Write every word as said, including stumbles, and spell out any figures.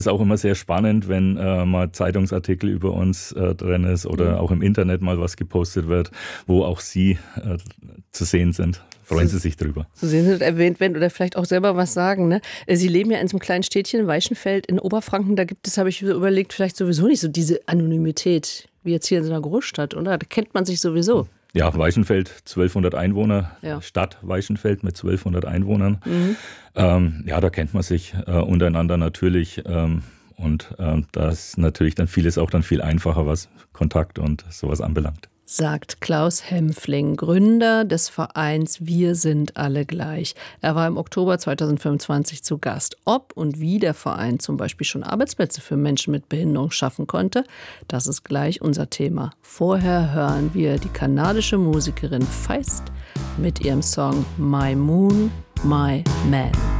Es ist auch immer sehr spannend, wenn äh, mal Zeitungsartikel über uns äh, drin ist oder mhm. auch im Internet mal was gepostet wird, wo auch Sie äh, zu sehen sind. Freuen Sie sich drüber. So sehen Sie erwähnt werden oder vielleicht auch selber was sagen. Ne? Sie leben ja in so einem kleinen Städtchen, Weichenfeld in Oberfranken. Da gibt es, habe ich so überlegt, vielleicht sowieso nicht so diese Anonymität wie jetzt hier in so einer Großstadt, oder? Da kennt man sich sowieso. Ja, Weichenfeld, zwölfhundert Einwohner, ja. Stadt Weichenfeld mit zwölfhundert Einwohnern. Mhm. Ähm, ja, da kennt man sich äh, untereinander natürlich. Ähm, und ähm, da ist natürlich dann vieles auch dann viel einfacher, was Kontakt und sowas anbelangt. Sagt Klaus Hempfling, Gründer des Vereins Wir sind alle gleich. Er war im Oktober zweitausendfünfundzwanzig zu Gast. Ob und wie der Verein zum Beispiel schon Arbeitsplätze für Menschen mit Behinderung schaffen konnte, das ist gleich unser Thema. Vorher hören wir die kanadische Musikerin Feist mit ihrem Song My Moon, My Man.